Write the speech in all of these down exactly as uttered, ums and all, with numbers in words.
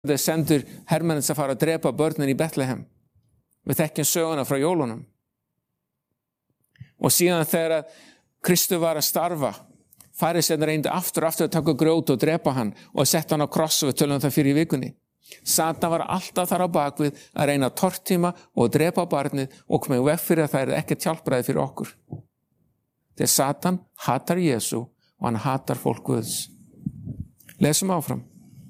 Heródes sendur hermennins að fara að drepa börnin í Betlehem. Við þekkjum söguna frá jólunum. Og síðan þegar Kristur var að starfa, farisæarnir reyndu aftur og aftur að taka grjót og drepa hann og setja hann á kross, og við tölum það fyrir í vikunni. Satan var alltaf þar á bakvið að reyna að tortíma og drepa barnið og koma í veg fyrir að það er ekkert hjálpræði fyrir okkur. Þegar Satan hatar Jesú og hann hatar fólk Guðs. Lesum áfram.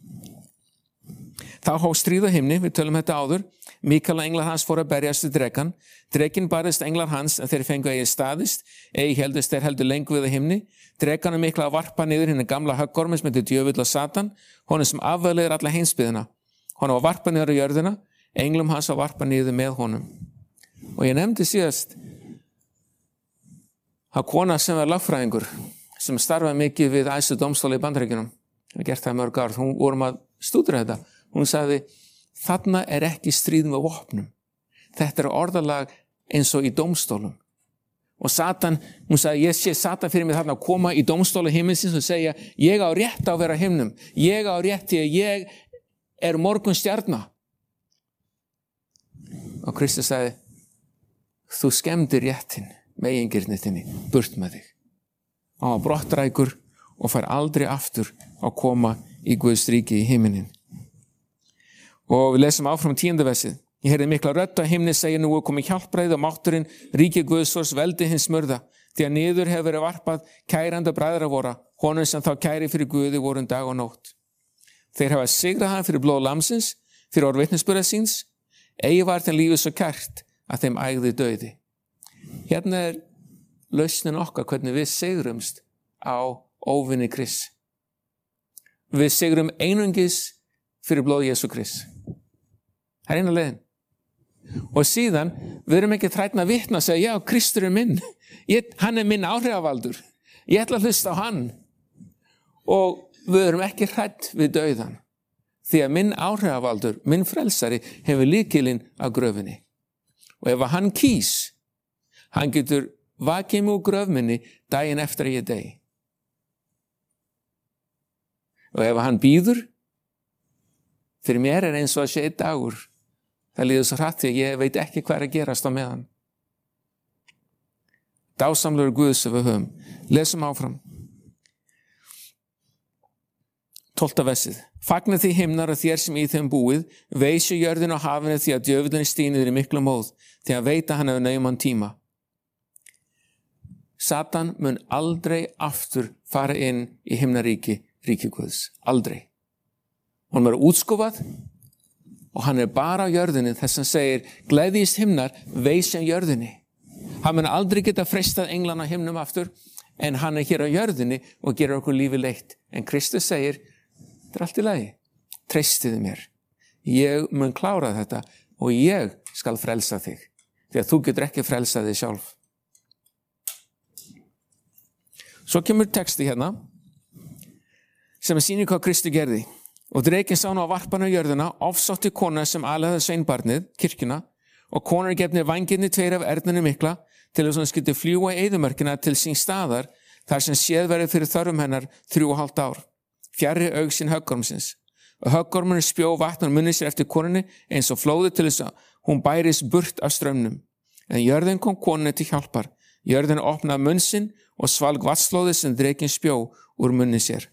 Þá hóf stríð á himni, við tölum þetta áður. Mikael og englar hans fóru að berjast við drekan. Drekinn barðist englar hans en þeir fengu eigi staðist. Eigi heldust þeir heldur lengu við á himni. Drekanum mikla að varpa niður hinn gamla höggormi sem heitir djöfull og Satan, honum sem afveðleiðir alla heimsbyggðina. Honum var varpa niður á jörðina, englum hans var varpa niður með honum. Og ég nefndi síðast að kona sem var lögfræðingur, sem starfaði mikið við æðstu dómstóla í Bandaríkjunum, við gert það mörg ár, hún vorum að stúdera þetta. Hún sagði, þarna er ekki stríð með vopnum. Þetta er orðalag eins og í dómstólum. Og Satan, hún sagði, ég sé Satan fyrir mig þarna að koma í dómstóla himminsins og segja, ég á rétt á að vera himnum. Ég á rétt til að ég er morgun stjarna. Og Kristus sagði, þú skemmdir réttin, megingirnitinni, burt með þig. Hann var brottrækur og fær aldrei aftur að koma í Guðs ríki í himinin. Og við lesum áfram tíunda versið. Ég heyrði mikla rödd á himni segja, nú er komið hjálpræði og mátturinn, ríki Guðsors, veldi hins smurða, því að niður hefur verið varpað kæranda bræðra vora, honum sem þá kæri fyrir Guði voru dag og nótt. Þeir hafa sigrað hann fyrir blóð lamsins, fyrir orð vitnisburðar síns, eigi var þeim lífið svo kært að þeim ægði dauði. Hérna er lausnin okkar hvernig við sigrumst á óvinni Krists. Við sigrum einungis fyrir blóð Jesú Krists. Það er eina leiðin. Og síðan, við erum ekki þrætna að vitna að segja, já, Kristur er minn. Ég, hann er minn áhrifavaldur. Ég ætla að hlusta á hann. Og við erum ekki hrætt við dauðan. Því að minn áhrifavaldur, minn frelsari, hefur lykilinn af gröfinni. Og ef hann kýs, hann getur vakið mig úr gröfminni daginn eftir að ég dey. Og ef hann býður, fyrir mér er eins og að sé einn dagur. Það líður svo hratt því að ég veit ekki hvað er að gerast á meðan. Dásamlegur Guð sem við höfum. Lesum áfram. Tólfta versið. Fagnið því himnar og þér sem í þeim búið, veisju jörðin og hafinu því að djöfullin stínir í miklu móð, því að veita hann hefur nauman tíma. Satan mun aldrei aftur fara inn í himnaríki, ríki Guðs. Aldrei. Hann er útskúfað og hann er bara á jörðinni þess að hann segir, gleðist himnar, veisja jörðinni. Hann mun aldrei geta freistað englana himnum aftur, en hann er hér á jörðinni og gerir okkur lífi leitt. En Kristus segir, þetta er allt í lagi, treystiði mér. Ég mun klára þetta og ég skal frelsa þig, því að þú getur ekki frelsað þig sjálf. Svo kemur texti hérna, sem er sýnir hvað Kristus gerði. Og drekinn sá nú á varpan á jörðina, ofsótti kona sem alhæði sveinbarnið, kirkjuna, og konar gefnir vængirni tveir af erðinni mikla, til þess að hann skyldi fljúga í eyðimörkina til sín staðar, þar sem séð verið fyrir þörfum hennar þrjú og hálft ár, fjarri aug sín höggormsins. Og höggormurinn spjó vatn og munni sér eftir konunni, eins og flóði til þess að hún bæris burt af strömmnum. En jörðin kom konunni til hjálpar. Jörðin opnaði munn sinn og svalg vatnsflóðið sem drekinn spjó úr munni sér.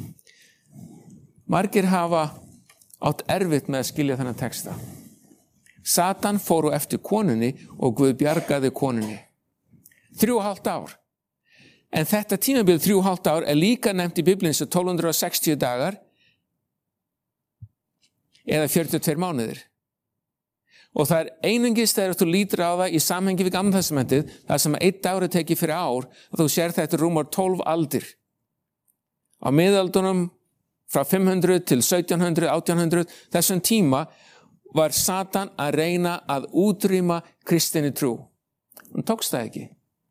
Margir hafa átt erfitt með að skilja þennan texta. Satan fór eftir konunni og Guð bjargaði konunni. Þrjú og hálft ár. En þetta tímabil þrjú og hálft ár er líka nefnt í Biblíunni sem tólf hundruð sextíu dagar eða fjörutíu og tveir mánuðir. Og það er einungis þegar þú lítur á það í samhengi við Gamla testamentið, þar sem einn dagur er tekið fyrir ár, og þú sér þetta rúmar tólf aldir. Á miðaldunum frá fimm hundruð til sautján hundruð, átján hundruð, þessum tíma var Satan að reyna að útrýma kristinni trú. Hún tókst það ekki.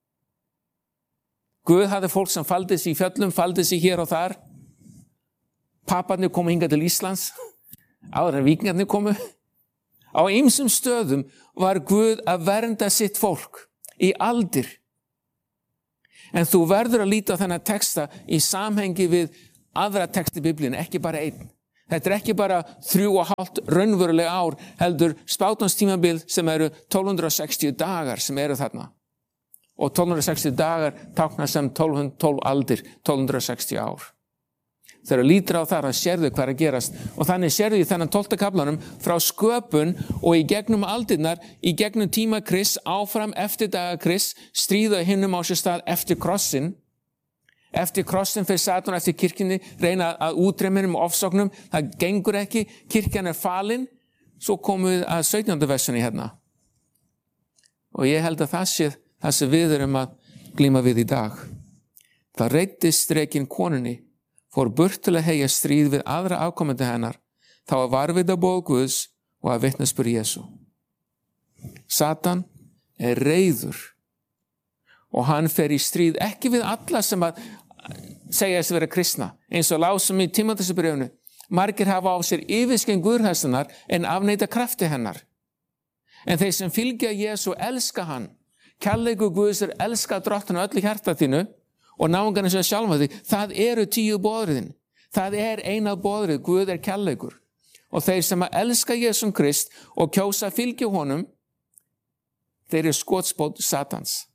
Guð hafði fólk sem faldi sig í fjöllum, faldi sig hér og þar. Paparnir komu hingað til Íslands, áður en víkingarnir komu. Á ýmsum stöðum var Guð að vernda sitt fólk í aldir. En þú verður að líta á þennan texta í samhengi við aðra texti í Biblíunni, ekki bara einn. Þetta er ekki bara þrjú og hálft raunveruleg ár, heldur spátumstímabil sem eru tólf hundruð sextíu dagar sem eru þarna. Og tólf hundruð sextíu dagar tákna sem tólf hundruð og tólf aldir, tólf hundruð sextíu ár. Þegar þú lítur á þar að sérðu hvað er að gerast og þannig sérðu í þennan tólfta kaflanum frá sköpun og í gegnum aldirnar, í gegnum tíma Krists, áfram eftir daga Krists, stríða hinnum á sér stað eftir krossin. Eftir krossin fyrir Satan, eftir kirkjunni, reyna að útrýma hinum ofsóknum, það gengur ekki, kirkjan er falin, svo komum við að sautjánda versunni hérna. Og ég held að það sé það sem við erum að glíma við í dag. Það reiddist strekinn konunni, fór burt til að heyja stríð við aðra afkomendur hennar, þá að varðveita boð Guðs og að vitnisburð Jesú. Satan er reiður og hann fer í stríð ekki við alla sem að segja þess að vera kristna, eins og lásum í Tímóteusbréfinu. Margir hafa á sér yfirskein guðhræðslunnar en afneita krafti hennar. En þeir sem fylgja Jesú elska hann. Kærleikur Guðs er elska drottinn á öllu hjarta þínu og náungarnir sem sjálfa því, það eru tíu boðriðin. Það er eina boðrið, Guð er kærleikur. Og þeir sem að elska Jesum Krist og kjósa að fylgja honum, þeir eru skotspót Satans.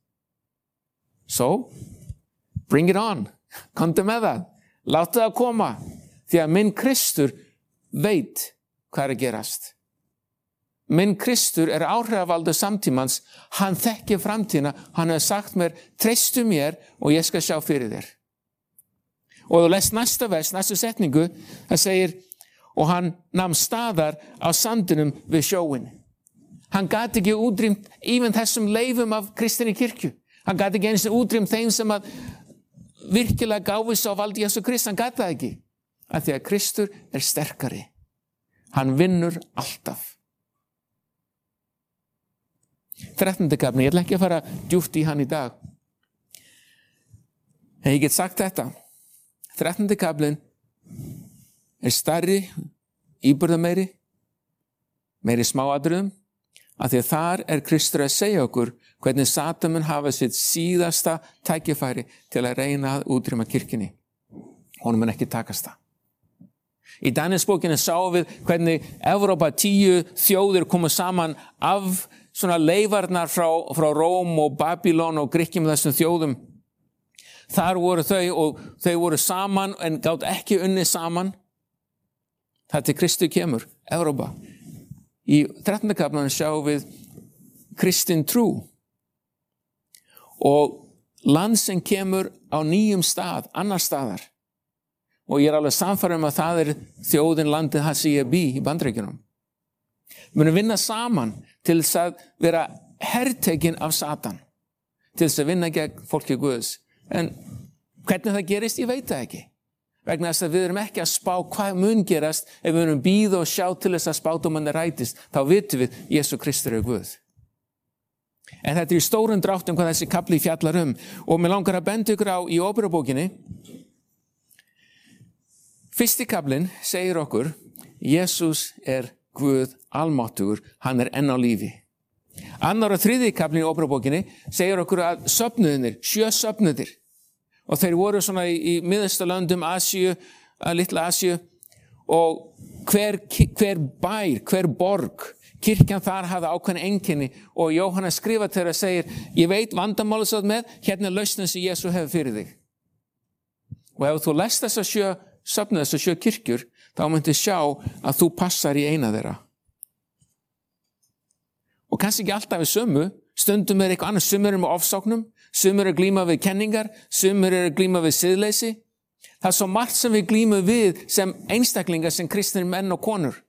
So, bring it on. Komdu með það. Láttu það koma. Því að minn Kristur veit hvað er að gerast. Minn Kristur er áhrifavaldur samtímans, hann þekkir framtíðina, hann hefur sagt mér, treystu mér og ég skal sjá fyrir þér. Og þú lest næsta vers, næstu setningu, það segir, og hann nam staðar á sandinum við sjóin. Hann gat ekki útrýmt even þessum leifum af kristinni kirkju. Hann gat ekki eins og útrýmt þeim sem að virkilega gáfis á valdi Jesú Krist, hann gat það ekki. Af því að Kristur er sterkari. Hann vinnur alltaf. þrettándi kafli, ég ætla ekki að fara djúpt í hann í dag. En ég get sagt þetta. þrettándi kaflin er stærri, íburðameiri, meiri smáatriðum, af því að þar er Kristur að segja okkur hvernig Satan mun hafa sitt síðasta tækifæri til að reyna að útrýma kirkjunni. Honum mun ekki takast það. Í Danielsbókinni sáum við hvernig Evrópa tíu þjóðir komu saman af svona leifarnar frá, frá Róm og Babylon og Grikkjum þessum þjóðum. Þar voru þau og þau voru saman en gátt ekki unni saman. Það til Kristu kemur, Evrópa. Í þrettánda kaflanum sjáum við kristin trú og land sem kemur á nýjum stað, annar staðar. Og ég er alveg sannfærður um að það er þjóðin landið það sem ég bý í Bandaríkjunum. Við munum vinna saman til þess að vera hertekinn af Satan, til þess að vinna gegn fólki Guðs. En hvernig það gerist, ég veit það ekki. Vegna þess að við erum ekki að spá hvað mun gerast ef við erum bíða og sjá til þess að spádómarnir rætist, þá vitum við Jesú Kristur er Guð. En þetta er í stórum dráttum hvað þessi kafli fjallar um og mér langar að benda ykkur á í Óperubókinni. Fyrsti kaflinn segir okkur, Jesús er Guð almáttugur, hann er enn á lífi. Annar og þriðji kaflinn í Óperubókinni segir okkur að söfnuðinir, sjö söfnuðir, og þeir voru svona í, í miðausturlöndum, Asíu, litla Asíu, og hver, hver bær, hver borg, kirkjan þar hafði ákveðin einkenni og Jóhannes skrifa til þeirra og segir, ég veit vandamáli svo með, hérna er lausnin sem Jesú hefur fyrir þig. Og ef þú lest þess að sjö söfnuð þess að sjö kirkjur, þá myndi sjá að þú passar í eina þeirra. Og kannski ekki alltaf við sömu, stundum er eitthvað annars, sumur er með ofsóknum, sumur er glíma við kenningar, sumur er glíma við siðleysi. Það er svo margt sem við glímum við sem einstaklingar, sem kristnir menn og konur.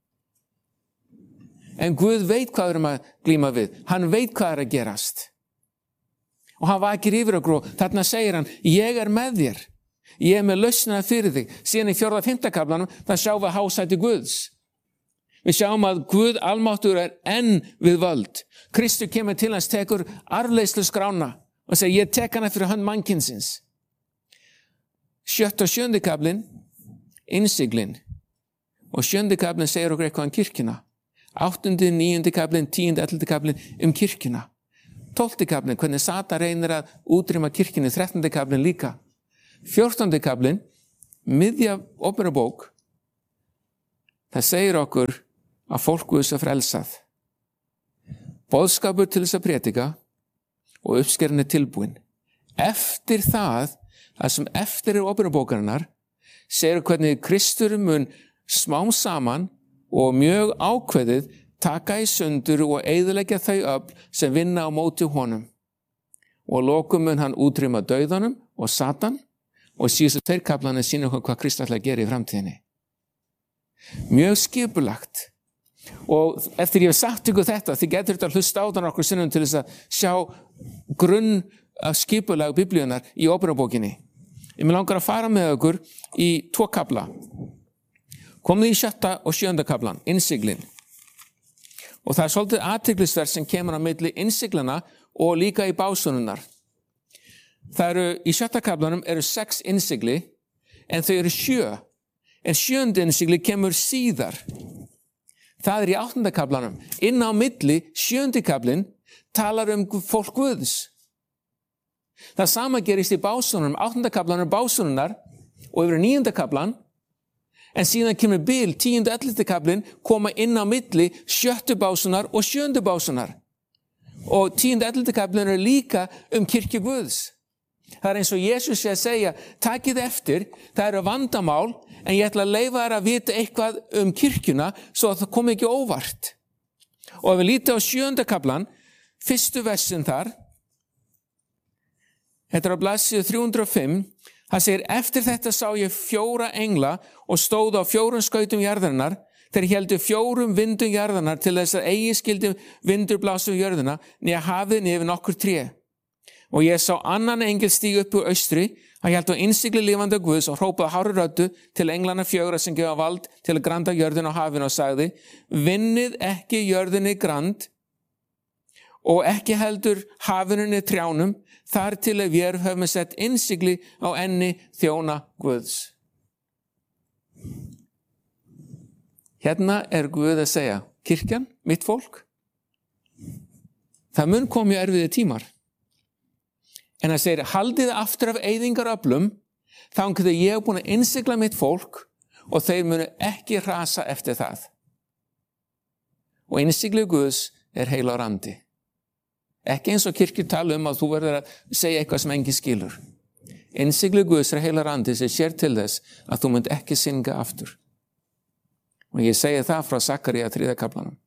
En Guð veit hvað við erum að glíma við. Hann veit hvað er að gerast. Og hann vakir yfir okkur og þarna segir hann, ég er með þér. Ég er með lausnina fyrir þig. Síðan í fjórða fimmta kaflanum, það sjáum við hásæti Guðs. Við sjáum að Guð almáttugur er enn við völd. Kristur kemur til hans, tekur arfleiðslu skrána og segir, ég tek hana fyrir hönd mannkynsins. Sjötta og sjöndi kaflinn, innsiglinn. Og sjöndi kaflinn segir okkur eitthvað um kirkjuna. Áttundi, níundi kaflinn, tíundi, ellefundi kaflinn um kirkjuna. Tólfti kaflinn, hvernig Satan reynir að útrýma kirkjunni, þrettándi kaflinn líka. Fjórtándi kaflinn, miðja Óperubók, Það segir okkur að fólk Guðs er frelsað. Boðskapur til þess að prédika og uppskeran er tilbúin. Eftir það, það sem eftir er opinberabókarinnar, segir hvernig Kristur mun smám saman og mjög ákveðið taka í sundur og eyðileggja þau öfl sem vinna á móti honum. Og að lokum mun hann útrýma dauðanum og Satan og síðustu tveir kaflarnir sýna okkur hvað Kristur ætlar að gera í framtíðinni. Mjög skipulagt. Og eftir ég hef sagt ykkur þetta, þið getur þetta að hlusta á þann okkur sinnum til þess að sjá grunn af skipulag biblíunar í opinberabókinni. Ég vil langar að fara með okkur í tvo kafla. Komið í sjötta og sjönda kaflan, innsiglin. Og það er svolítið athyglisvert sem kemur á milli innsiglana og líka í básununnar. Það eru, í sjötta kaflanum eru sex innsigli, en þau eru sjö. En sjöndi innsigli kemur síðar. Það er í áttunda kaflanum. Inn á milli, sjöndi kaflin, talar um fólk Guðs. Það sama gerist í básununum, áttunda kaflanum básununnar og yfir níunda kaflan, en síðan kemur bil, tíundu ellefti kaflin, koma inn á milli, sjöttu básunar og sjöndu básunar. Og tíundu ellefti kaflin er líka um kirkju Guðs. Það er eins og Jesús sé að segja, takið eftir, það eru vandamál, en ég ætla að leyfa þær að vita eitthvað um kirkjuna, svo að það komi ekki óvart. Og ef við lítið á sjöunda kaflan, fyrstu versin þar, þetta er á blaðsíðu þrjú hundruð og fimm, hann segir, eftir þetta sá ég fjóra engla og stóð á fjórum skautum jarðarinnar, þeir héldu fjórum vindum jarðarinnar til þess að eigi skildi vindur blása um jörðina, nýja hafið nefn okkur tré. Og ég sá annan engil stíga upp úr austri, hann hélt á innsigli lifandi Guðs og hrópaði hárri röddu til englana fjögra sem gefa vald til að granda jörðin og hafinu og sagði, vinnið ekki jörðinni grand og ekki heldur hafinunni trjánum, þar til að við höfum sett innsigli á enni þjóna Guðs. Hérna er Guð að segja, kirkjan, mitt fólk, það mun komi erfiði tímar. En hann segir, haldið aftur af eyðingaröflum, þannig að ég hef búin að innsigla mitt fólk og þeir munu ekki rasa eftir það. Og innsigli Guðs er heilagur andi. Ekki eins og kirkjur tala um að þú verður að segja eitthvað sem enginn skilur. Innsigli Guðs er heilagur andi sem sér til þess að þú munt ekki synga aftur. Og ég segi það frá Sakaría þriðja kaflanum.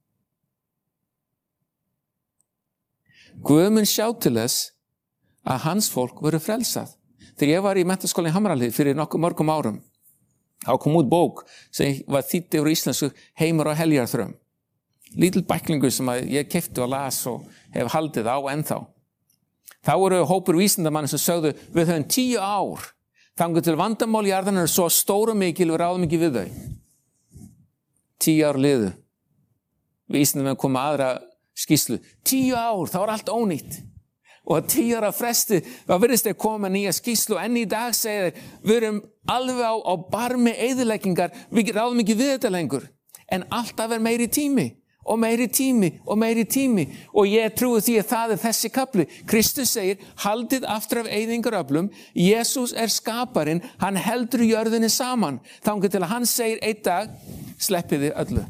Guð mun sjá til þess að hans fólk verður frelsað. Þegar ég var í menntaskóla í Hamrahlíð fyrir nokkuð mörgum árum, þá kom út bók sem var þýdd yfir íslensku Heimur og heljarþröm. Lítill bæklingur sem ég keypti og las og hef haldið á ennþá. Þá voru hópur vísindamanni sem sögðu, við höfum tíu ár, þannig til vandamál í jarðarinnar er svo stór og mikil og ráðum ekki við þau. Tíu ár liðu. Vísindamenn komu aðra skýrslu. Tíu ár, þá er allt ónýtt. Og tíu ára fresti, þá virðist þeir koma nýja skýrslu og enn í dag segja þeir, við erum alveg á, á barmi eyðileggingar, við ráðum ekki við þetta lengur. En alltaf er meiri tími og meiri tími og meiri tími og ég trúi því að það er þessi kapli. Kristus segir, haldið aftur af eyðingaröflum, Jesús er skaparinn, hann heldur jörðinni saman, þangað til að hann segir einn dag, sleppið þið öllu.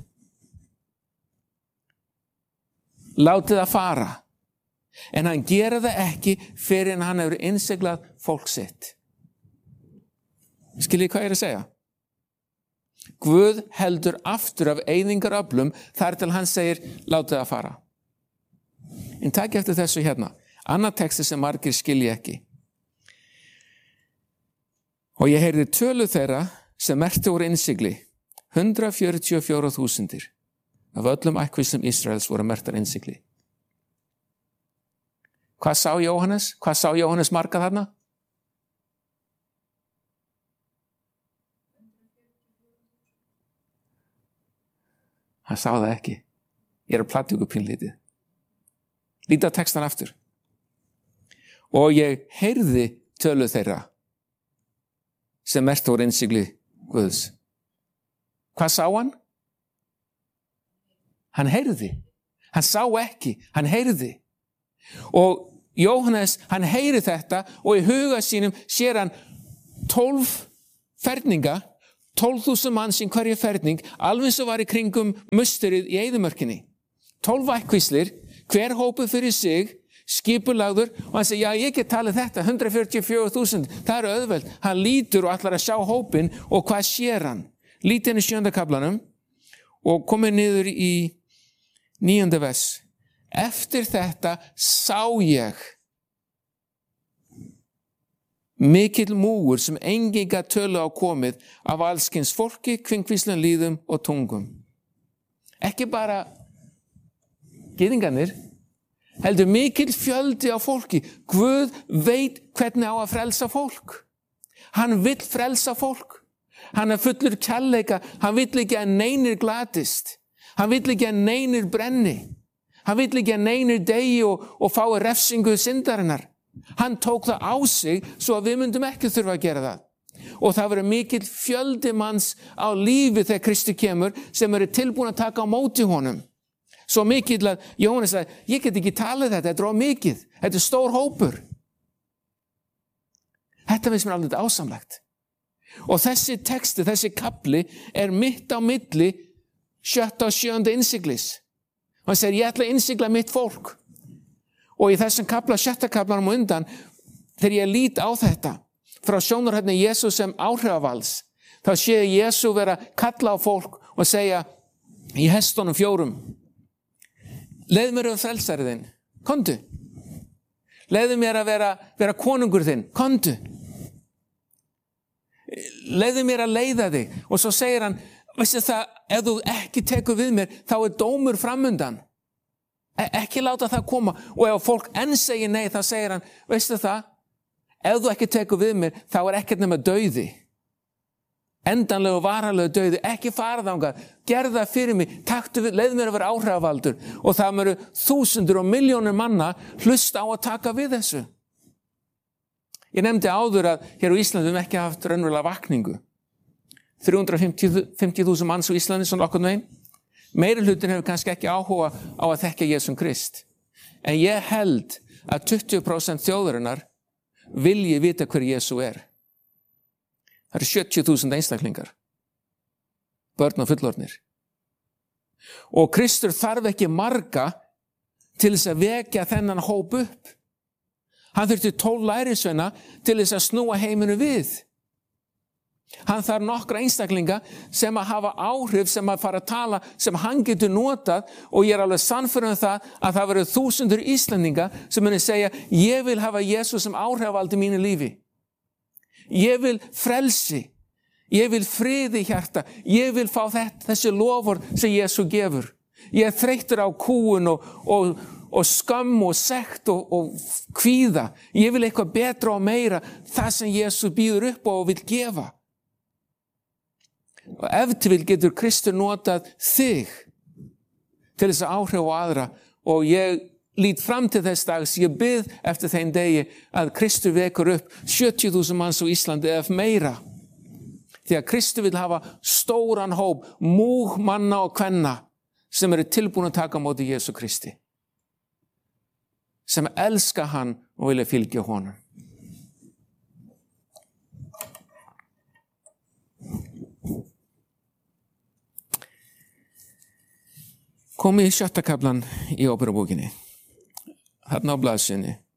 Látið það fara. En hann gera það ekki fyrir en hann hefur innsiglað fólk sitt. Skiljið hvað ég er að segja? Guð heldur aftur af eyðingaröflum þar til hann segir, látið það fara. En takk eftir þessu hérna. Annað texti sem margir skilji ekki. Og ég heyrði tölu þeirra sem merktu úr innsigli. hundrað fjörutíu og fjórar þúsundir af öllum ættkvíslum Ísraels voru merktar innsigli. Hvað sá Jóhannes? Hvað sá Jóhannes marga þarna? Hann sá það ekki. Ég er að plata ykkur pínlítið. Lítið á textan aftur. Og ég heyrði tölu þeirra sem merktu úr innsigli Guðs. Hvað sá hann? Hann heyrði. Hann sá ekki. Hann heyrði. Og Jóhannes, hann heyri þetta og í huga sínum sér hann tólf ferninga, tólf þúsund manns í hverju ferning, alveg svo var í kringum musterið í eyðimörkinni. tólf ættkvíslir, hver hópu fyrir sig, skipulagður, og hann segi, já, ég get talið þetta, hundrað fjörutíu og fjögur þúsund, það er auðvelt. Hann lítur og ætlar að sjá hópin, og hvað sér hann? Lítið inn í sjöunda kaflanum, og komið niður í níunda vers. Eftir þetta sá ég mikill múgur sem enginn gat tölu á komið af allskyns fólki, kvinkvíslum, lýðum og tungum. Ekki bara gyðingarnir, heldur mikill fjöldi á fólki. Guð veit hvernig á að frelsa fólk. Hann vill frelsa fólk. Hann er fullur kærleika. Hann vill ekki að neinir glatist. Hann vill ekki að neinir brenni. Hann vill ekki að neinir degi og, og fái refsingu syndarinnar. Hann tók það á sig svo að við myndum ekki þurfa að gera það. Og það verður mikill fjöldi manns á lífi þegar Kristi kemur sem eru tilbúin að taka á móti honum. Svo mikill að Jóhannes sagði, ég get ekki talið þetta, þetta er of mikið, þetta er stór hópur. Þetta finnst mér alveg ásamlegt. Og þessi texti, þessi kapli er mitt á milli sjötta og sjöunda innsiglis. Hann segir, ég ætla að innsigla mitt fólk. Og í þessum kapla, sjötta kaplanum undan, þegar ég lít á þetta, frá sjónarhorni Jesú sem áhrifavals, þá sé ég Jesú vera að kalla á fólk og segja í hestunum fjórum, leiðu mér að vera frelsari þinn, komdu. Leiðu mér að vera, vera konungur þinn, komdu. Leiðu mér að leiða þig. Og svo segir hann, veistu það, ef þú ekki tekur við mér, þá er dómur framundan. E- ekki láta það koma. Og ef fólk enn segir nei, þá segir hann, veistu það, ef þú ekki tekur við mér, þá er ekkert nema dauði. Endanlega og varanlega dauði, ekki fara þangað, gerð það fyrir mig, taktu við, leið mér að vera áhrifavaldur og það mjög þúsundur og miljónir manna hlusta á að taka við þessu. Ég nefndi áður að hér á Íslandi við hefum ekki haft raunverulega vakningu. þrjú hundruð fimmtíu þúsund manns á Íslandi, svona okkur megin. Meiri hlutin hefur kannski ekki áhuga á að þekka Jesum Krist. En ég held að tuttugu prósent þjóðarinnar vilji vita hver Jesú er. Það eru sjötíu þúsund einstaklingar, börn og fullorðnir. Og Kristur þarf ekki marga til þess að vekja þennan hóp upp. Hann þurfti tólf lærisveina til þess að snúa heiminu við. Hann þarf nokkra einstaklinga sem að hafa áhrif, sem að fara að tala, sem hann getur notað, og ég er alveg sannfærður um það að það verður þúsundur Íslendinga sem muni segja, ég vil hafa Jesú sem áhrifavald í mínu lífi. Ég vil frelsi, ég vil friði í hjarta, ég vil fá þetta, þessi loford sem Jesú gefur. Ég er þreyttur á kúun og, og, og skömm og sekt og, og kvíða. Ég vil eitthvað betra og meira, það sem Jesú býður upp á og vil gefa. Og ef til vil getur Kristur notað þig til þess að áhrif á aðra, og ég lít fram til þess dags, ég bið eftir þeim degi að Kristur vekur upp sjötíu þúsund manns á Íslandi eða meira. Því að Kristur vil hafa stóran hóp, múg manna og kvenna sem eru tilbúin að taka á móti Jesú Kristi. Sem elska hann og vilja fylgja honum. Komið í sjötta kaflan í Óperubókinni. Þarna á blaðsynni.